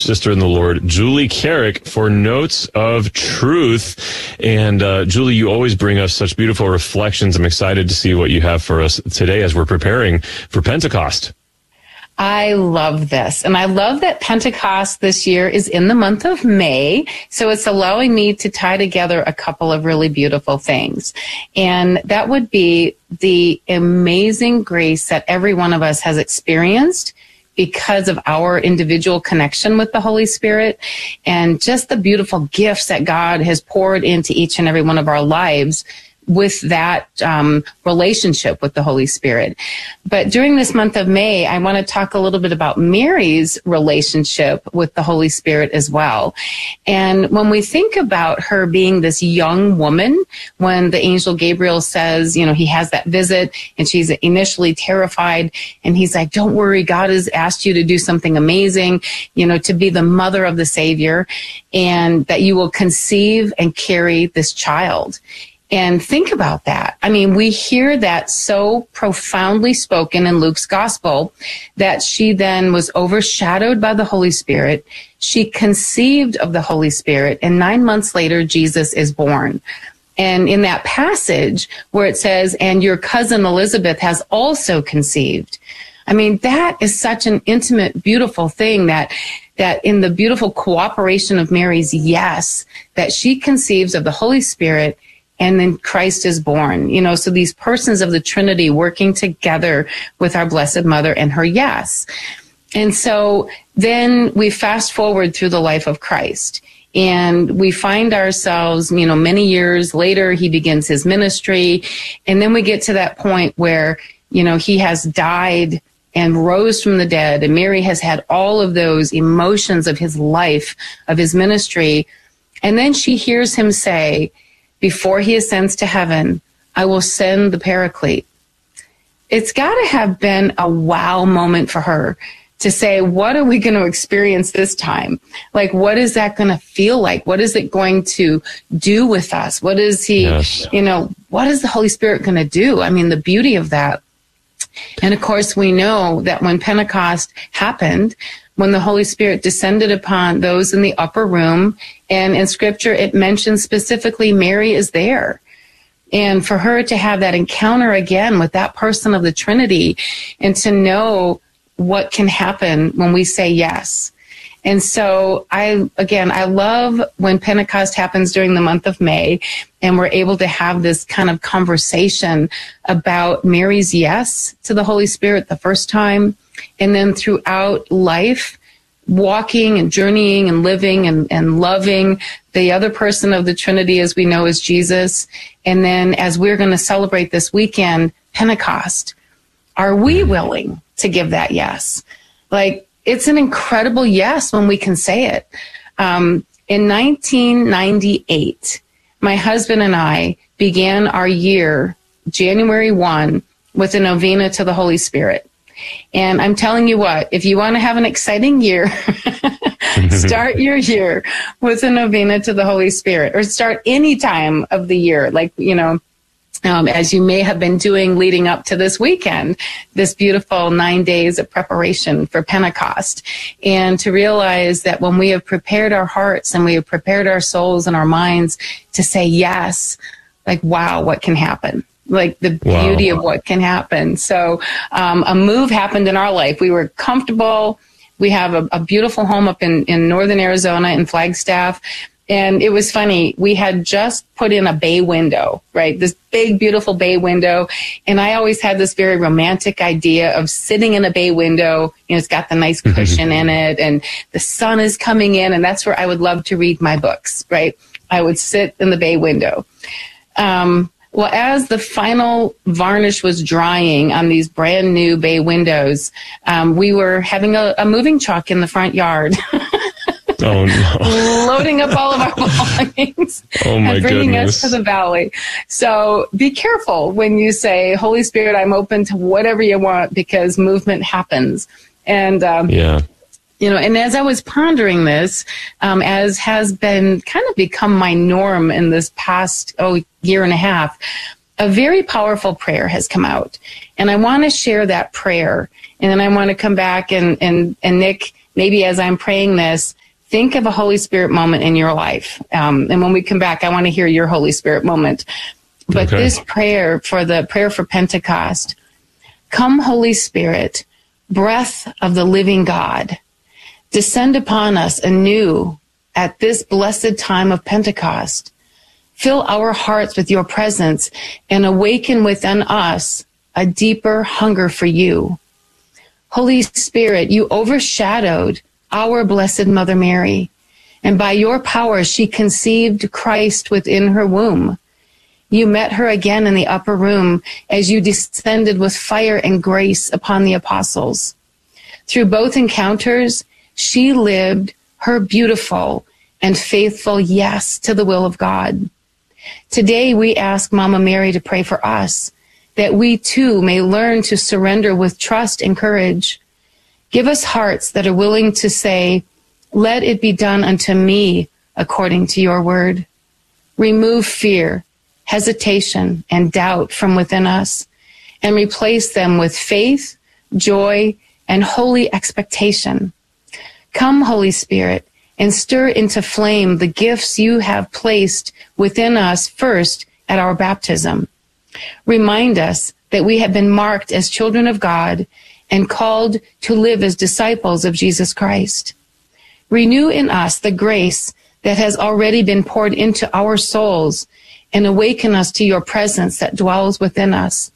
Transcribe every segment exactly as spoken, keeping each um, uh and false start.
sister in the Lord, Julie Carrick, for Notes of Truth. And uh, Julie, you always bring us such beautiful reflections. I'm excited to see what you have for us today as we're preparing for Pentecost. I love this. And I love that Pentecost this year is in the month of May. So it's allowing me to tie together a couple of really beautiful things. And that would be the amazing grace that every one of us has experienced because of our individual connection with the Holy Spirit, and just the beautiful gifts that God has poured into each and every one of our lives with that um, relationship with the Holy Spirit. But during this month of May, I want to talk a little bit about Mary's relationship with the Holy Spirit as well. And when we think about her being this young woman, when the angel Gabriel says, you know, he has that visit and she's initially terrified, and he's like, don't worry, God has asked you to do something amazing, you know, to be the mother of the Savior, and that you will conceive and carry this child. And think about that. I mean, we hear that so profoundly spoken in Luke's gospel that she then was overshadowed by the Holy Spirit. She conceived of the Holy Spirit, and nine months later, Jesus is born. And in that passage where it says, and your cousin Elizabeth has also conceived. I mean, that is such an intimate, beautiful thing that that in the beautiful cooperation of Mary's yes, that she conceives of the Holy Spirit, and then Christ is born. You know, so these persons of the Trinity working together with our Blessed Mother and her yes. And so then we fast forward through the life of Christ, and we find ourselves, you know, many years later, he begins his ministry. And then we get to that point where, you know, he has died and rose from the dead. And Mary has had all of those emotions of his life, of his ministry. And then she hears him say, before he ascends to heaven, I will send the Paraclete. It's got to have been a wow moment for her to say, what are we going to experience this time? Like, what is that going to feel like? What is it going to do with us? What is he, yes. you know, what is the Holy Spirit going to do? I mean, the beauty of that. And of course, we know that when Pentecost happened, when the Holy Spirit descended upon those in the upper room, and in Scripture, it mentions specifically Mary is there. And for her to have that encounter again with that person of the Trinity, and to know what can happen when we say yes. And so I, again, I love when Pentecost happens during the month of May, and we're able to have this kind of conversation about Mary's yes to the Holy Spirit the first time, and then throughout life, walking and journeying and living and, and loving the other person of the Trinity, as we know, is Jesus. And then as we're going to celebrate this weekend, Pentecost, are we willing to give that yes? Like, it's an incredible yes when we can say it. Um, in nineteen ninety-eight, my husband and I began our year, January first, with a novena to the Holy Spirit. And I'm telling you what, if you want to have an exciting year, start your year with a novena to the Holy Spirit, or start any time of the year, like, you know, um, as you may have been doing leading up to this weekend, this beautiful nine days of preparation for Pentecost. And to realize that when we have prepared our hearts and we have prepared our souls and our minds to say yes, like, wow, what can happen? Like the beauty wow. of what can happen. So um, a move happened in our life. We were comfortable. We have a, a beautiful home up in, in northern Arizona in Flagstaff. And it was funny. We had just put in a bay window, right? This big, beautiful bay window. And I always had this very romantic idea of sitting in a bay window. You know, it's got the nice cushion in it, and the sun is coming in. And that's where I would love to read my books, right? I would sit in the bay window. Um, Well, as the final varnish was drying on these brand new bay windows, um, we were having a, a moving truck in the front yard. Oh, no. Loading up all of our belongings oh, my and bringing goodness. us to the valley. So be careful when you say, Holy Spirit, I'm open to whatever you want, because movement happens. And, um, yeah. You know, and as I was pondering this, um, as has been kind of become my norm in this past, oh, year and a half, a very powerful prayer has come out. And I want to share that prayer. And then I want to come back and, and, and Nick, maybe as I'm praying this, think of a Holy Spirit moment in your life. Um, and when we come back, I want to hear your Holy Spirit moment. But okay. This prayer for the prayer for Pentecost, come, Holy Spirit, breath of the living God, descend upon us anew at this blessed time of Pentecost. Fill our hearts with your presence and awaken within us a deeper hunger for you. Holy Spirit, you overshadowed our Blessed Mother Mary, and by your power she conceived Christ within her womb. You met her again in the upper room as you descended with fire and grace upon the apostles. Through both encounters, she lived her beautiful and faithful yes to the will of God. Today, we ask Mama Mary to pray for us, that we too may learn to surrender with trust and courage. Give us hearts that are willing to say, let it be done unto me according to your word. Remove fear, hesitation, and doubt from within us, and replace them with faith, joy, and holy expectation. Come, Holy Spirit, and stir into flame the gifts you have placed within us first at our baptism. Remind us that we have been marked as children of God and called to live as disciples of Jesus Christ. Renew in us the grace that has already been poured into our souls and awaken us to your presence that dwells within us.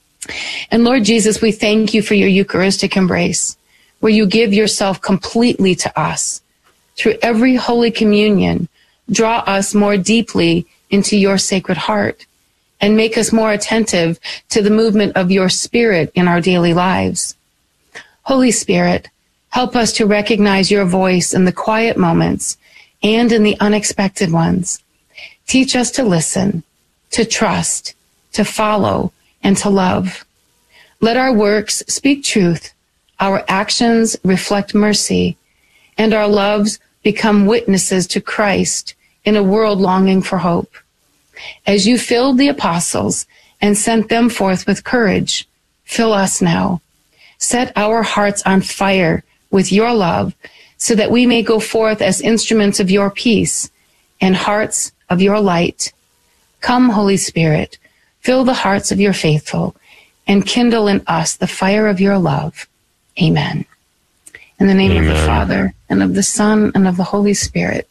And Lord Jesus, we thank you for your Eucharistic embrace, where you give yourself completely to us. Through every Holy Communion, draw us more deeply into your Sacred Heart and make us more attentive to the movement of your Spirit in our daily lives. Holy Spirit, help us to recognize your voice in the quiet moments and in the unexpected ones. Teach us to listen, to trust, to follow, and to love. Let our works speak truth, our actions reflect mercy, and our loves become witnesses to Christ in a world longing for hope. As you filled the apostles and sent them forth with courage, fill us now. Set our hearts on fire with your love so that we may go forth as instruments of your peace and hearts of your light. Come, Holy Spirit, fill the hearts of your faithful and kindle in us the fire of your love. Amen. In the name Amen. Of the Father, and of the Son, and of the Holy Spirit.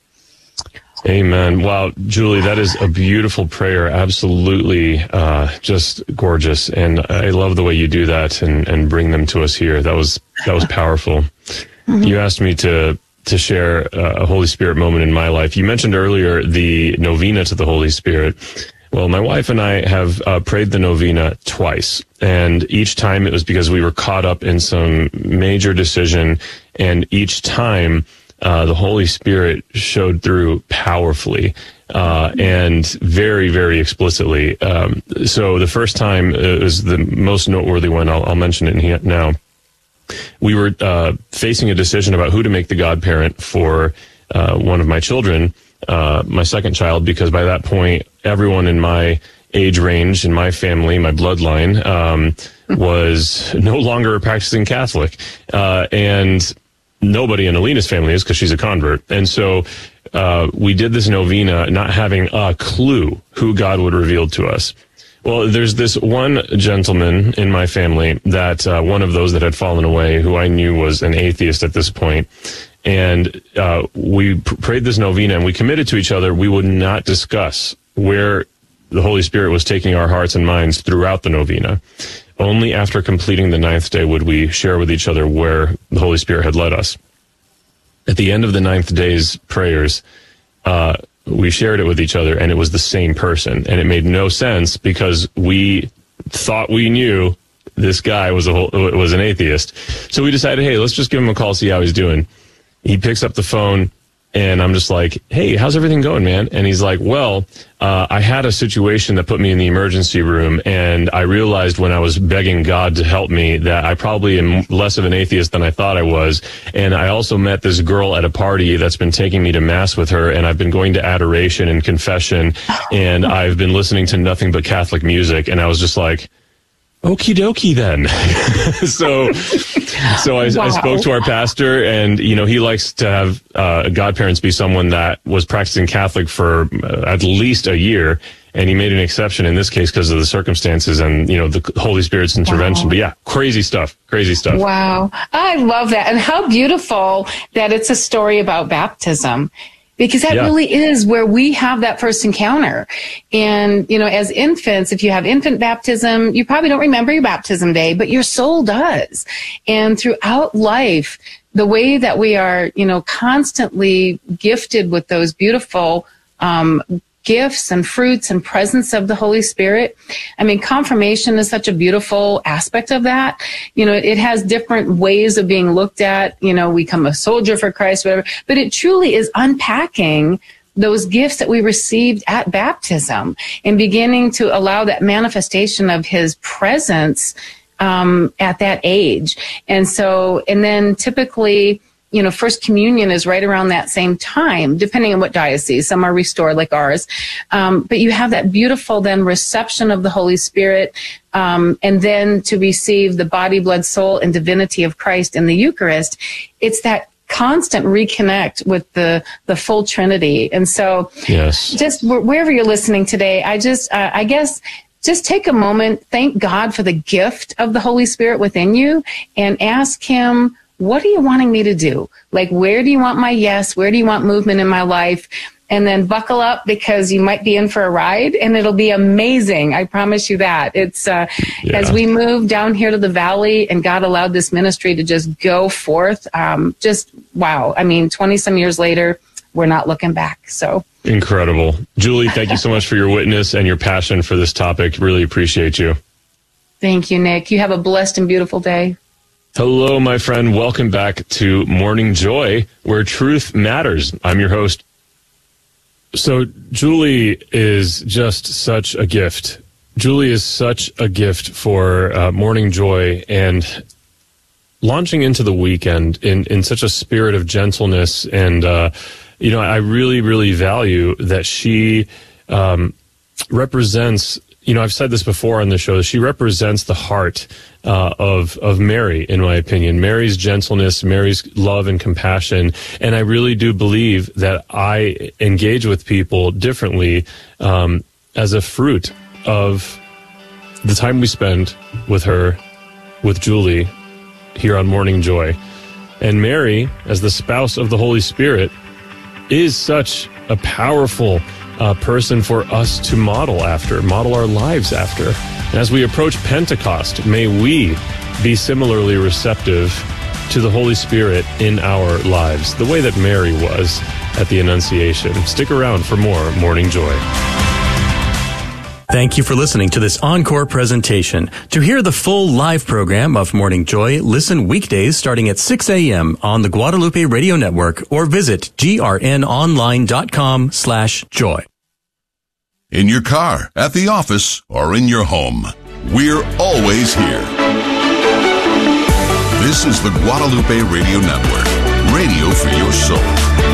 Amen. Wow, Julie, that is a beautiful prayer. Absolutely uh, just gorgeous. And I love the way you do that and, and bring them to us here. That was that was powerful. Mm-hmm. You asked me to to share a Holy Spirit moment in my life. You mentioned earlier the novena to the Holy Spirit. Well, my wife and I have uh, prayed the novena twice, and each time it was because we were caught up in some major decision, and each time uh, the Holy Spirit showed through powerfully uh, and very, very explicitly. Um, so the first time it was the most noteworthy one. I'll, I'll mention it in here now. We were uh, facing a decision about who to make the godparent for uh, one of my children. Uh, my second child, because by that point, everyone in my age range, in my family, my bloodline, um, was no longer a practicing Catholic. Uh, and nobody in Alina's family is, because she's a convert. And so uh, we did this novena not having a clue who God would reveal to us. Well, there's this one gentleman in my family that uh, one of those that had fallen away, who I knew was an atheist at this point. And uh, we pr- prayed this novena, and we committed to each other we would not discuss where the Holy Spirit was taking our hearts and minds throughout the novena. Only after completing the ninth day would we share with each other where the Holy Spirit had led us. At the end of the ninth day's prayers, uh, we shared it with each other, and it was the same person. And it made no sense because we thought we knew this guy was a whole, was an atheist. So we decided, hey, let's just give him a call, see how he's doing. He picks up the phone, and I'm just like, hey, how's everything going, man? And he's like, well, uh, I had a situation that put me in the emergency room, and I realized when I was begging God to help me that I probably am less of an atheist than I thought I was. And I also met this girl at a party that's been taking me to Mass with her, and I've been going to adoration and confession, and I've been listening to nothing but Catholic music. And I was just like, Okie dokie then. so, so I, wow. I spoke to our pastor, and, you know, he likes to have uh, godparents be someone that was practicing Catholic for uh, at least a year. And he made an exception in this case because of the circumstances and, you know, the Holy Spirit's intervention. Wow. But yeah, crazy stuff, crazy stuff. Wow. I love that. And how beautiful that it's a story about baptism. Because that yeah. really is where we have that first encounter. And, you know, as infants, if you have infant baptism, you probably don't remember your baptism day, but your soul does. And throughout life, the way that we are, you know, constantly gifted with those beautiful, um, gifts and fruits and presence of the Holy Spirit. I mean, confirmation is such a beautiful aspect of that. You know, it has different ways of being looked at. You know, we become a soldier for Christ, whatever, but it truly is unpacking those gifts that we received at baptism and beginning to allow that manifestation of his presence, um, at that age. And so, and then typically, you know, First Communion is right around that same time, depending on what diocese. Some are restored like ours. Um, but you have that beautiful then reception of the Holy Spirit, um, and then to receive the body, blood, soul, and divinity of Christ in the Eucharist. It's that constant reconnect with the, the full Trinity. And so yes. just wherever you're listening today, I just, uh, I guess, just take a moment, thank God for the gift of the Holy Spirit within you, and ask him, what are you wanting me to do? Like, where do you want my yes? Where do you want movement in my life? And then buckle up, because you might be in for a ride, and it'll be amazing. I promise you that. It's, uh, yeah. as we move down here to the valley and God allowed this ministry to just go forth, um, just wow. I mean, twenty some years later, we're not looking back. So incredible. Julie, thank you so much for your witness and your passion for this topic. Really appreciate you. Thank you, Nick. You have a blessed and beautiful day. Hello, my friend. Welcome back to Morning Joy, where truth matters. I'm your host. So Julie is just such a gift. Julie is such a gift for uh, Morning Joy, and launching into the weekend in, in such a spirit of gentleness. And, uh, you know, I really, really value that she um, represents, you know, I've said this before on the show, she represents the heart Uh, of of Mary, in my opinion. Mary's gentleness, Mary's love and compassion. And I really do believe that I engage with people differently um, as a fruit of the time we spend with her, with Julie, here on Morning Joy. And Mary, as the spouse of the Holy Spirit, is such a powerful uh, person for us to model after, model our lives after. And as we approach Pentecost, may we be similarly receptive to the Holy Spirit in our lives, the way that Mary was at the Annunciation. Stick around for more Morning Joy. Thank you for listening to this encore presentation. To hear the full live program of Morning Joy, listen weekdays starting at six a.m. on the Guadalupe Radio Network, or visit grnonline.com slash joy. In your car, at the office, or in your home, we're always here. This is the Guadalupe Radio Network, radio for your soul.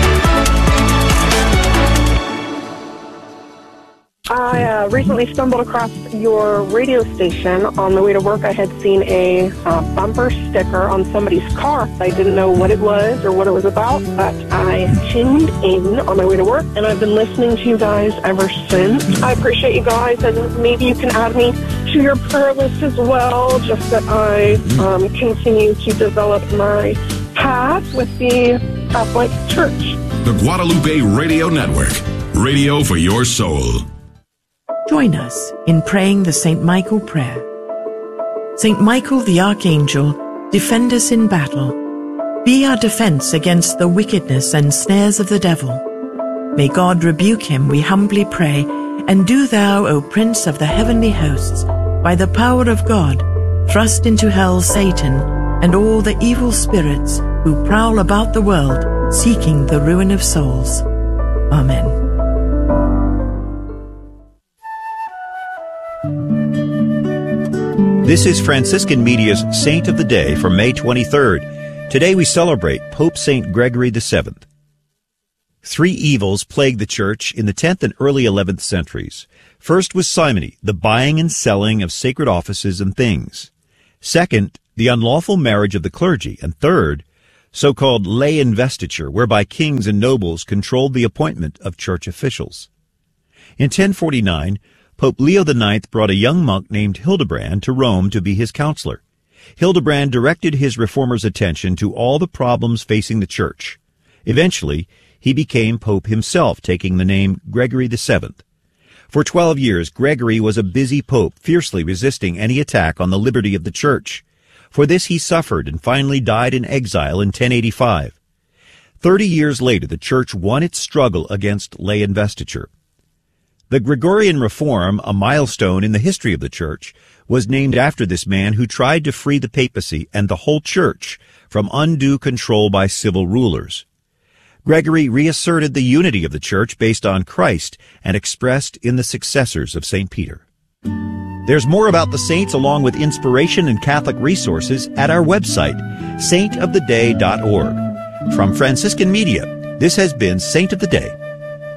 I uh, recently stumbled across your radio station. On the way to work, I had seen a uh, bumper sticker on somebody's car. I didn't know what it was or what it was about, but I tuned in on my way to work, and I've been listening to you guys ever since. I appreciate you guys, and maybe you can add me to your prayer list as well, just that I um, continue to develop my path with the Catholic Church. The Guadalupe Radio Network, radio for your soul. Join us in praying the Saint Michael prayer. Saint Michael the Archangel, defend us in battle. Be our defense against the wickedness and snares of the devil. May God rebuke him, we humbly pray, and do thou, O Prince of the heavenly hosts, by the power of God, thrust into hell Satan and all the evil spirits who prowl about the world, seeking the ruin of souls. Amen. This is Franciscan Media's Saint of the Day for May twenty-third. Today we celebrate Pope Saint Gregory the seventh. Three evils plagued the church in the tenth and early eleventh centuries. First was simony, the buying and selling of sacred offices and things. Second, the unlawful marriage of the clergy. And third, so-called lay investiture, whereby kings and nobles controlled the appointment of church officials. In ten forty-nine, Pope Leo the Ninth brought a young monk named Hildebrand to Rome to be his counselor. Hildebrand directed his reformer's attention to all the problems facing the church. Eventually, he became pope himself, taking the name Gregory the Seventh. For twelve years, Gregory was a busy pope, fiercely resisting any attack on the liberty of the church. For this he suffered and finally died in exile in ten eighty-five. Thirty years later, the church won its struggle against lay investiture. The Gregorian Reform, a milestone in the history of the church, was named after this man who tried to free the papacy and the whole church from undue control by civil rulers. Gregory reasserted the unity of the church based on Christ and expressed in the successors of Saint Peter. There's more about the saints along with inspiration and Catholic resources at our website, saint of the day dot org. From Franciscan Media, this has been Saint of the Day.